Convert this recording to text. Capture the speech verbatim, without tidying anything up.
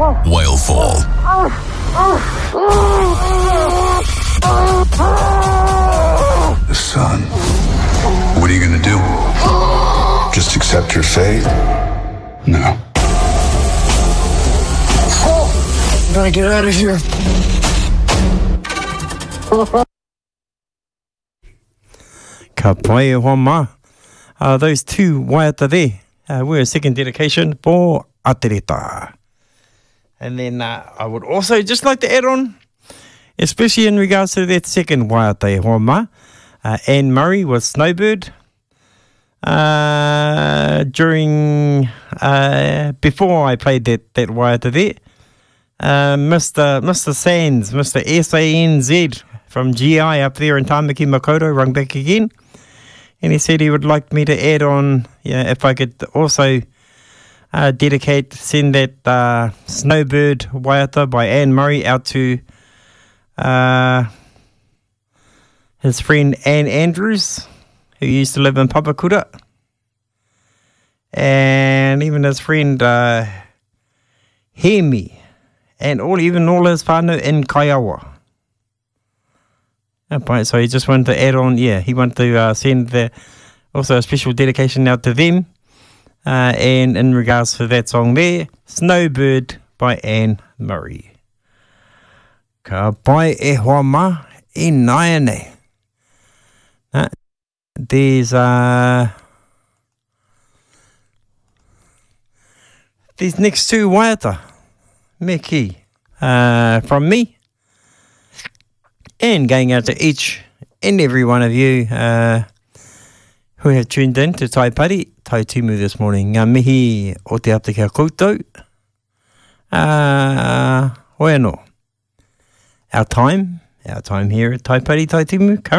Whalefall. The sun. What are you gonna do? Just accept your fate? No. Gotta get out of here. Ka pai e hoa ma. Uh, those two waiata there uh, were a second dedication for Atereta. And then uh, I would also just like to add on, especially in regards to that second waiata e hoa ma, uh, Anne Murray was Snowbird. Uh, during, uh, before I played that, that waiata there, uh, Mister Mister Sands, Mister S A N Z from G I up there in Tāmaki Makaurau rung back again. And he said he would like me to add on, yeah, if I could also uh, dedicate, send that uh, Snowbird waiata by Anne Murray out to uh, his friend Anne Andrews, who used to live in Papakura. And even his friend uh, Hemi, and all even all his whānau in Kaiawa. So he just wanted to add on, yeah, he wanted to uh, send the, also a special dedication out to them. Uh, and in regards to that song there, Snowbird by Anne Murray. Ka pai e hoa ma e nai nei. Uh, there's, uh, these next two waiata, me ki, uh, from me. And going out to each and every one of you uh, who have tuned in to Tai Pari, Tai Tumu this morning. Ngā mihi o te ata kia koutou. Uh, Hoi anō. Our time, our time here at Tai Pari, Tai Tumu, currently